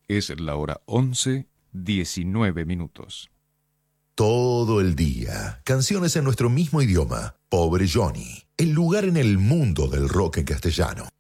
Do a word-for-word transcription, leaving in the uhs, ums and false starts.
Es la hora once, diecinueve minutos. Todo el día, canciones en nuestro mismo idioma. Pobre Johnny, el lugar en el mundo del rock en castellano.